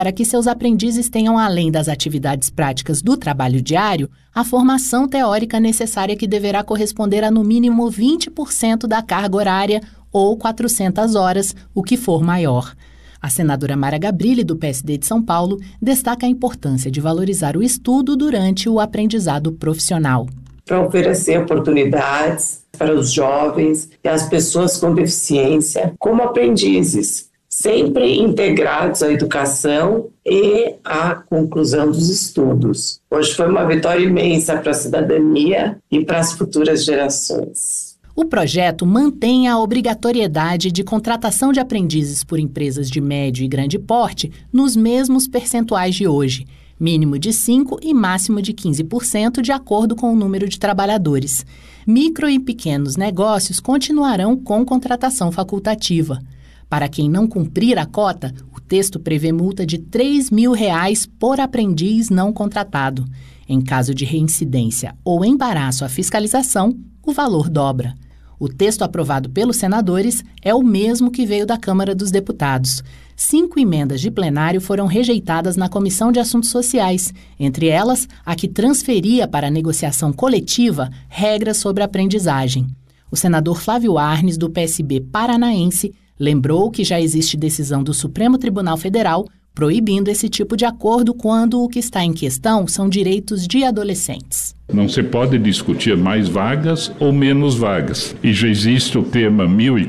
Para que seus aprendizes tenham, além das atividades práticas do trabalho diário, a formação teórica necessária que deverá corresponder a no mínimo 20% da carga horária ou 400 horas, o que for maior. A senadora Mara Gabrilli, do PSD de São Paulo, destaca a importância de valorizar o estudo durante o aprendizado profissional. Para oferecer oportunidades para os jovens e as pessoas com deficiência como aprendizes, sempre integrados à educação e à conclusão dos estudos. Hoje foi uma vitória imensa para a cidadania e para as futuras gerações. O projeto mantém a obrigatoriedade de contratação de aprendizes por empresas de médio e grande porte nos mesmos percentuais de hoje, mínimo de 5% e máximo de 15%, de acordo com o número de trabalhadores. Micro e pequenos negócios continuarão com contratação facultativa. Para quem não cumprir a cota, o texto prevê multa de R$ 3.000 por aprendiz não contratado. Em caso de reincidência ou embaraço à fiscalização, o valor dobra. O texto aprovado pelos senadores é o mesmo que veio da Câmara dos Deputados. 5 emendas de plenário foram rejeitadas na Comissão de Assuntos Sociais, entre elas a que transferia para a negociação coletiva regras sobre aprendizagem. O senador Flávio Arnes, do PSB paranaense, lembrou que já existe decisão do Supremo Tribunal Federal proibindo esse tipo de acordo quando o que está em questão são direitos de adolescentes. Não se pode discutir mais vagas ou menos vagas. E já existe o tema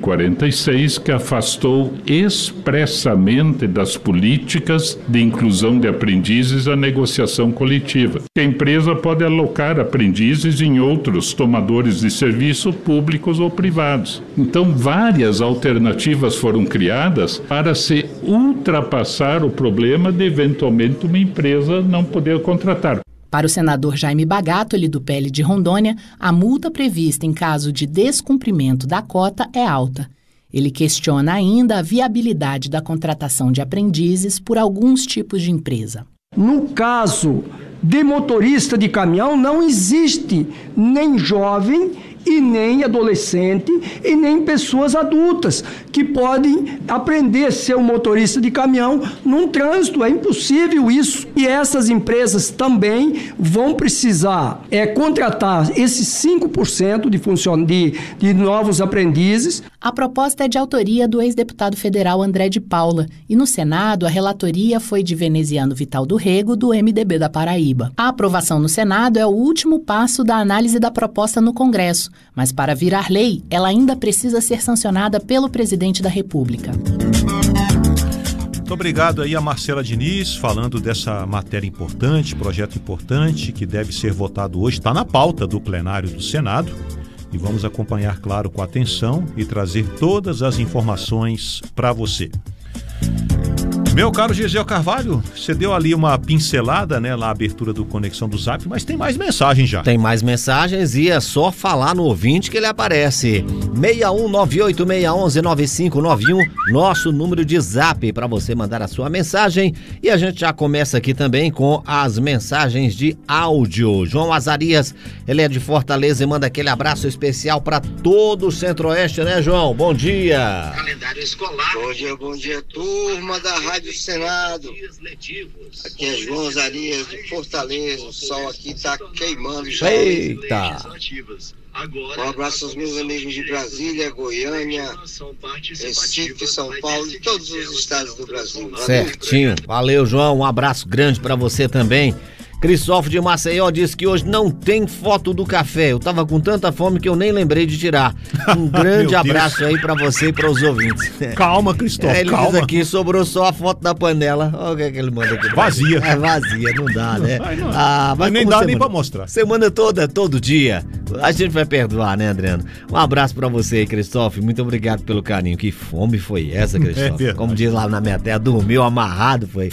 1046, que afastou expressamente das políticas de inclusão de aprendizes a negociação coletiva. A empresa pode alocar aprendizes em outros tomadores de serviço públicos ou privados. Então, várias alternativas foram criadas para se ultrapassar o problema de, eventualmente, uma empresa não poder contratar. Para o senador Jaime Bagatoli, do PL de Rondônia, a multa prevista em caso de descumprimento da cota é alta. Ele questiona ainda a viabilidade da contratação de aprendizes por alguns tipos de empresa. No caso de motorista de caminhão, não existe nem jovem e nem adolescente e nem pessoas adultas que podem aprender a ser um motorista de caminhão num trânsito. É impossível isso. E essas empresas também vão precisar contratar esses 5% de novos aprendizes. A proposta é de autoria do ex-deputado federal André de Paula e no Senado a relatoria foi de Veneziano Vital do Rego, do MDB da Paraíba. A aprovação no Senado é o último passo da análise da proposta no Congresso, mas para virar lei, ela ainda precisa ser sancionada pelo presidente da República. Muito obrigado aí a Marcela Diniz, falando dessa matéria importante, projeto importante, que deve ser votado hoje, está na pauta do plenário do Senado. E vamos acompanhar, claro, com atenção e trazer todas as informações para você. Meu caro Gisel Carvalho, você deu ali uma pincelada, né, na abertura do Conexão do Zap, mas tem mais mensagens já. Tem mais mensagens e é só falar no ouvinte que ele aparece. 6198619591, nosso número de Zap para você mandar a sua mensagem. E a gente já começa aqui também com as mensagens de áudio. João Azarias, ele é de Fortaleza e manda aquele abraço especial para todo o Centro-Oeste, né, João? Bom dia. Calendário escolar. Bom dia, turma da Rádio Senado. Aqui é João Azarias de Fortaleza. O sol aqui tá queimando já. Eita! Um abraço aos meus amigos de Brasília, Goiânia, Recife, São Paulo e todos os estados do Brasil. Valeu. Certinho. Valeu, João. Um abraço grande para você também. Cristóvão de Maceió disse que hoje não tem foto do café. Eu tava com tanta fome que eu nem lembrei de tirar. Um grande abraço aí pra você e para os ouvintes. Calma, Cristóvão, ele calma. Diz aqui, sobrou só a foto da panela. Olha o que é que ele manda aqui. Vazia. É vazia, não dá, né? Mas nem dá nem pra mostrar. Semana toda, todo dia. A gente vai perdoar, né, Adriano? Um abraço pra você aí, Cristóvão. Muito obrigado pelo carinho. Que fome foi essa, Cristóvão? Como diz lá na minha terra, dormiu amarrado, foi.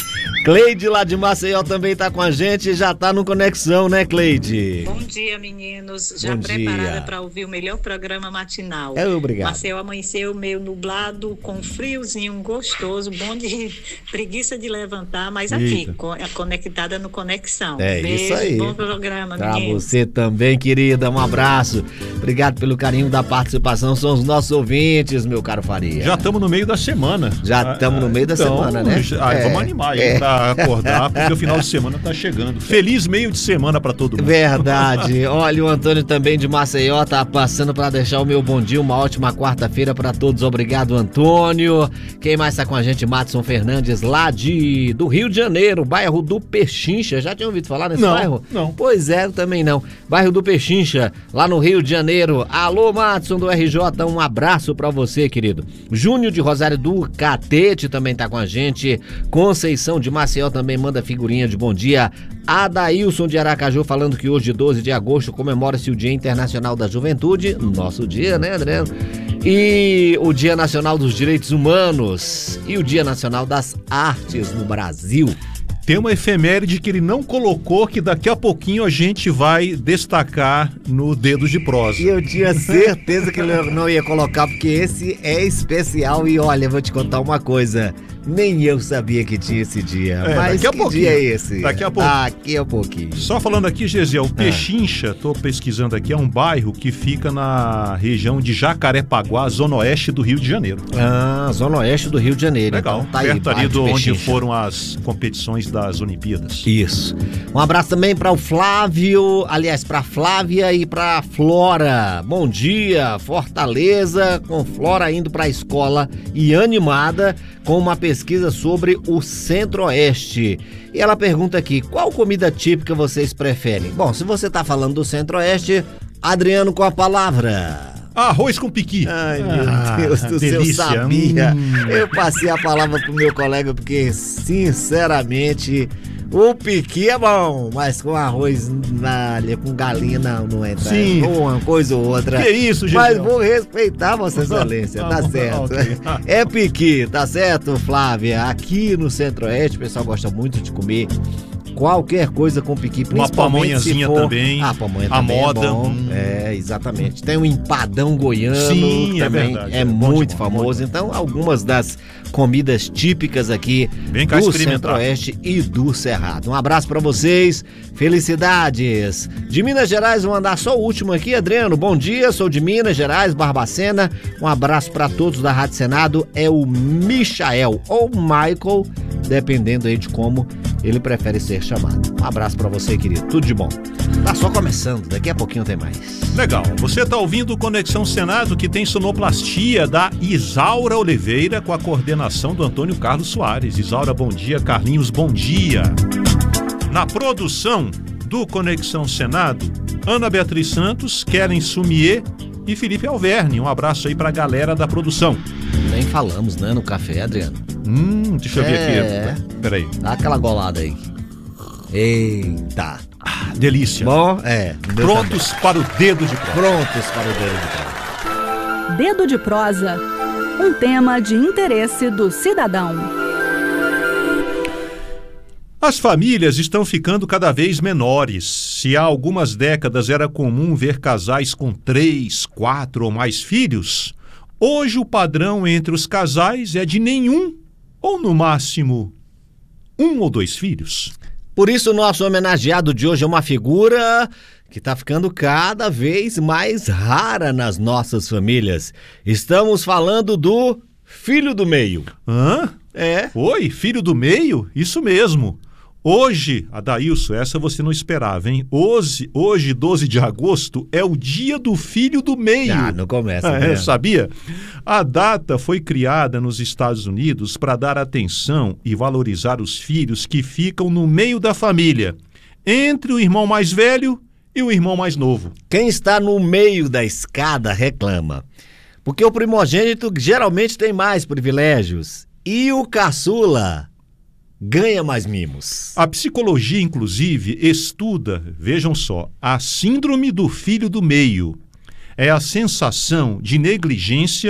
Cleide lá de Maceió também tá com a gente, já tá no Conexão, né, Cleide? Bom dia, meninos. Já preparada para ouvir o melhor programa matinal. Obrigado. Maceió amanheceu meio nublado, com friozinho gostoso, bom de preguiça de levantar, mas aqui, conectada no Conexão. Beijo, isso aí. Bom programa, pra meninos. Você também, querida, um abraço. Obrigado pelo carinho da participação, são os nossos ouvintes, meu caro Faria. Já estamos no meio da semana. Já estamos no meio da semana, né? Vamos animar aí pra acordar, porque o final de semana tá chegando. Feliz meio de semana pra todo mundo. Verdade. Olha, o Antônio também de Maceió tá passando pra deixar o meu bom dia, uma ótima quarta-feira pra todos. Obrigado, Antônio. Quem mais tá com a gente? Madson Fernandes, lá do Rio de Janeiro, bairro do Pechincha. Já tinha ouvido falar nesse bairro? Não. Pois é, eu também não. Bairro do Pechincha, lá no Rio de Janeiro. Alô, Madson do RJ, um abraço pra você, querido. Júnior de Rosário do Catete também tá com a gente. Conceição de Maceió também manda figurinha de bom dia. Adailson de Aracaju falando que hoje, 12 de agosto, comemora-se o Dia Internacional da Juventude, nosso dia, né, Adriano? E o Dia Nacional dos Direitos Humanos e o Dia Nacional das Artes no Brasil. Tem uma efeméride que ele não colocou, que daqui a pouquinho a gente vai destacar no Dedos de Prosa. E eu tinha certeza que ele não ia colocar, porque esse é especial. E olha, vou te contar uma coisa, nem eu sabia que tinha esse dia. Mas que dia é esse? Daqui a pouquinho. Só falando aqui, Gesiel, Pechincha, tô pesquisando aqui, é um bairro que fica na região de Jacarepaguá, zona oeste do Rio de Janeiro. Zona oeste do Rio de Janeiro. Legal, então, tá perto aí, ali de onde Pechincha. foram as competições das Olimpíadas. Isso. Um abraço também para o Flávio, aliás, para Flávia e para Flora. Bom dia, Fortaleza, com Flora indo para a escola e animada com uma pesquisa sobre o Centro-Oeste. E ela pergunta aqui, qual comida típica vocês preferem? Bom, se você tá falando do Centro-Oeste, Adriano com a palavra. Arroz com piqui. Ai, meu Deus do céu, eu sabia. Eu passei a palavra pro meu colega porque, sinceramente, o piqui é bom, mas com arroz com galinha não entra. Sim. Uma coisa ou outra. Que isso, gente? Mas vou respeitar Vossa Excelência, tá certo. Okay. É piqui, tá certo, Flávia? Aqui no Centro-Oeste o pessoal gosta muito de comer qualquer coisa com piqui, principalmente uma pamonhazinha se for... também. A pamonha a também moda. é bom. Exatamente. Tem o empadão goiano. Sim, que também verdade. é muito famoso. Então, algumas das comidas típicas aqui do Centro-Oeste e do Cerrado. Um abraço pra vocês. Felicidades. De Minas Gerais, vou mandar só o último aqui, Adriano. Bom dia, sou de Minas Gerais, Barbacena. Um abraço pra todos da Rádio Senado. É o Michael ou Michael, dependendo aí de como ele prefere ser chamado. Um abraço pra você, querido. Tudo de bom. Tá só começando, daqui a pouquinho tem mais. Legal. Você tá ouvindo o Conexão Senado, que tem sonoplastia da Isaura Oliveira, com a coordenação do Antônio Carlos Soares. Isaura, bom dia. Carlinhos, bom dia. Na produção do Conexão Senado, Ana Beatriz Santos, Kellen Sumier e Felipe Alverne. Um abraço aí pra galera da produção. Nem falamos, né, no café, Adriano? Deixa eu ver aqui. Peraí. Dá aquela golada aí. Eita. Delícia. Bom, Prontos para o Dedo de Prosa. Prontos para o Dedo de Prosa. Dedo de Prosa. Um tema de interesse do cidadão. As famílias estão ficando cada vez menores. Se há algumas décadas era comum ver casais com 3, 4 ou mais filhos, hoje o padrão entre os casais é de nenhum ou, no máximo, 1 ou 2 filhos. Por isso, o nosso homenageado de hoje é uma figura que está ficando cada vez mais rara nas nossas famílias. Estamos falando do filho do meio. Hã? Oi, filho do meio? Isso mesmo. Hoje, Adailson, essa você não esperava, hein? Hoje, 12 de agosto, é o dia do filho do meio. Não começa, né? Sabia? A data foi criada nos Estados Unidos para dar atenção e valorizar os filhos que ficam no meio da família, entre o irmão mais velho e o irmão mais novo. Quem está no meio da escada reclama, porque o primogênito geralmente tem mais privilégios e o caçula ganha mais mimos. A psicologia, inclusive, estuda, vejam só, a síndrome do filho do meio. É a sensação de negligência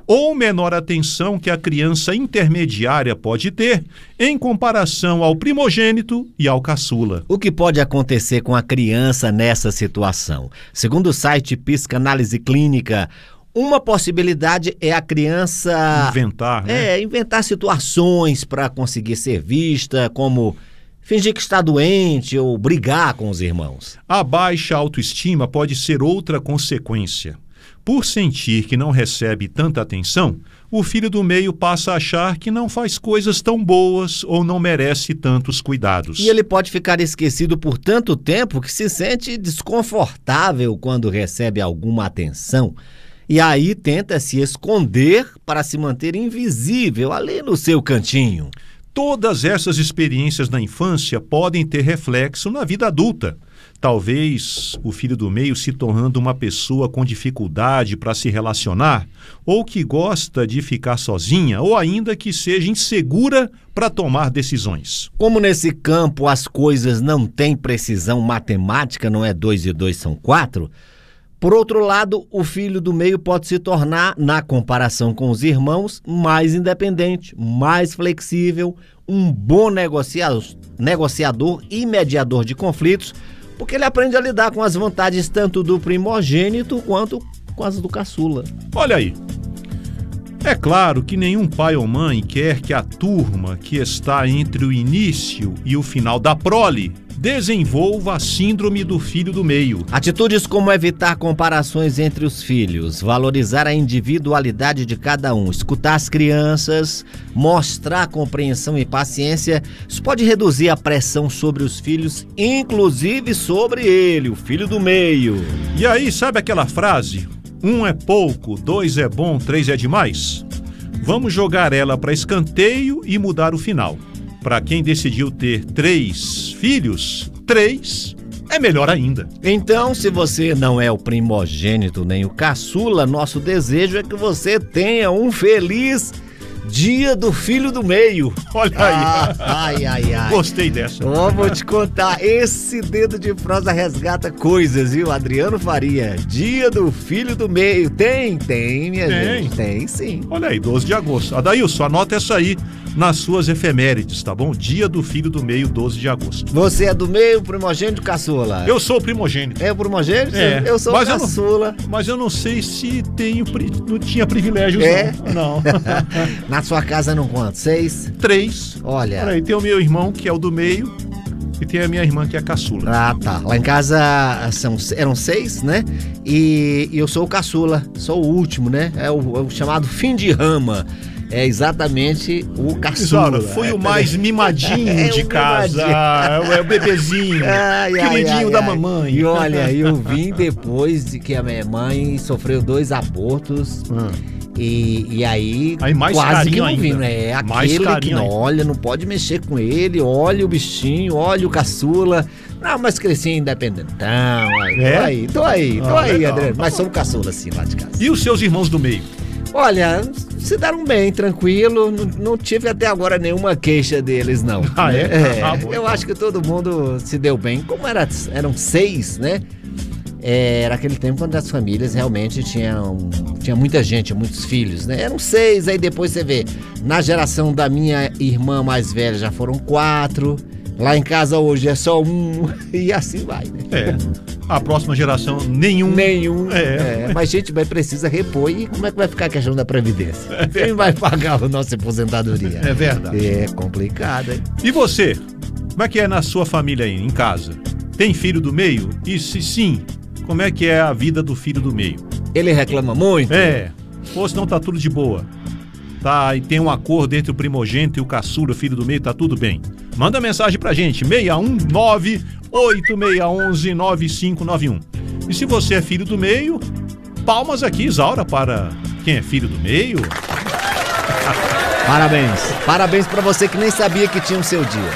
ou menor atenção que a criança intermediária pode ter em comparação ao primogênito e ao caçula. O que pode acontecer com a criança nessa situação? Segundo o site Psicanálise Clínica, uma possibilidade é a criança inventar, né? Inventar situações para conseguir ser vista, como fingir que está doente ou brigar com os irmãos. A baixa autoestima pode ser outra consequência. Por sentir que não recebe tanta atenção, o filho do meio passa a achar que não faz coisas tão boas ou não merece tantos cuidados. E ele pode ficar esquecido por tanto tempo que se sente desconfortável quando recebe alguma atenção. E aí tenta se esconder para se manter invisível ali no seu cantinho. Todas essas experiências na infância podem ter reflexo na vida adulta. Talvez o filho do meio se tornando uma pessoa com dificuldade para se relacionar, ou que gosta de ficar sozinha, ou ainda que seja insegura para tomar decisões. Como nesse campo as coisas não têm precisão matemática, não é 2 e 2 são 4, por outro lado, o filho do meio pode se tornar, na comparação com os irmãos, mais independente, mais flexível, um bom negociador e mediador de conflitos, porque ele aprende a lidar com as vontades tanto do primogênito quanto com as do caçula. Olha aí, é claro que nenhum pai ou mãe quer que a turma que está entre o início e o final da prole desenvolva a síndrome do filho do meio. Atitudes como evitar comparações entre os filhos, valorizar a individualidade de cada um, escutar as crianças, mostrar compreensão e paciência, isso pode reduzir a pressão sobre os filhos, inclusive sobre ele, o filho do meio. E aí, sabe aquela frase? 1 é pouco, 2 é bom, 3 é demais? Vamos jogar ela para escanteio e mudar o final. Para quem decidiu ter 3 filhos, 3 é melhor ainda. Então, se você não é o primogênito nem o caçula, nosso desejo é que você tenha um feliz Dia do Filho do Meio. Olha aí. Ai. Gostei dessa. Vou te contar, esse dedo de prosa resgata coisas, viu? Adriano Faria, Dia do Filho do Meio. Tem, minha gente. Tem sim. Olha aí, 12 de agosto. Adailson, anota essa aí nas suas efemérides, tá bom? Dia do Filho do Meio, 12 de agosto. Você é do meio, primogênito, caçula? Eu sou o primogênito. É o primogênito? É. Eu sou o caçula. Mas eu não sei se não tinha privilégios, não. Na sua casa não quanto? 6? 3. Olha. Aí tem o meu irmão, que é o do meio, e tem a minha irmã, que é a caçula. Ah, tá. Lá em casa eram 6, né? E eu sou o caçula, sou o último, né? É o chamado fim de rama. É exatamente o caçula. Foi o mais mimadinho de casa. É o bebezinho. Queridinho da mamãe. E olha, eu vim depois de que a minha mãe sofreu 2 abortos. E aí mais quase que não ainda. vim, né? É aquele que não, olha, não pode mexer com ele, olha o bichinho, olha o caçula. Não, mas cresci independentão. Tô aí, Adriano. Mas sou o caçula, assim, lá de casa. E os seus irmãos do meio? Olha, se deram bem, tranquilo. Não tive até agora nenhuma queixa deles, não. Eu acho que todo mundo se deu bem. Como eram 6, né? Era aquele tempo quando as famílias realmente tinha muita gente, muitos filhos, né? Eram 6, aí depois você vê, na geração da minha irmã mais velha já foram 4, lá em casa hoje é só 1, e assim vai, né? A próxima geração, nenhum. Mas gente, precisa repor, e como é que vai ficar a questão da previdência? Quem vai pagar a nossa aposentadoria? É verdade. É complicado, hein? E você? Como é que é na sua família aí, em casa? Tem filho do meio? E se sim, como é que é a vida do filho do meio? Ele reclama muito? Ou senão tá tudo de boa. Tá, e tem um acordo entre o primogênito e o caçula, o filho do meio, tá tudo bem. Manda mensagem pra gente, 619-8611-9591. E se você é filho do meio, palmas aqui, Isaura, para quem é filho do meio. Parabéns pra você que nem sabia que tinha o seu dia.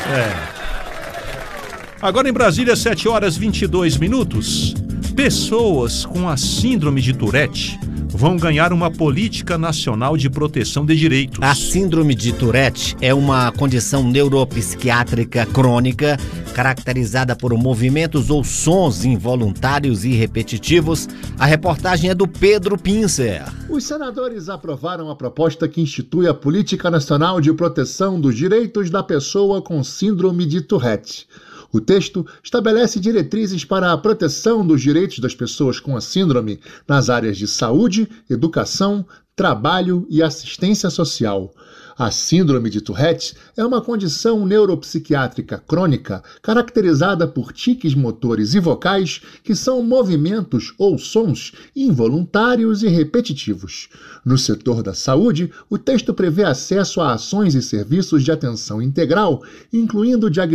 Agora em Brasília, 7h22. Pessoas com a síndrome de Tourette vão ganhar uma política nacional de proteção de direitos. A síndrome de Tourette é uma condição neuropsiquiátrica crônica caracterizada por movimentos ou sons involuntários e repetitivos. A reportagem é do Pedro Pincer. Os senadores aprovaram a proposta que institui a Política Nacional de Proteção dos Direitos da Pessoa com Síndrome de Tourette. O texto estabelece diretrizes para a proteção dos direitos das pessoas com a síndrome nas áreas de saúde, educação, trabalho e assistência social. A síndrome de Tourette é uma condição neuropsiquiátrica crônica caracterizada por tiques motores e vocais que são movimentos ou sons involuntários e repetitivos. No setor da saúde, o texto prevê acesso a ações e serviços de atenção integral, incluindo diagnóstico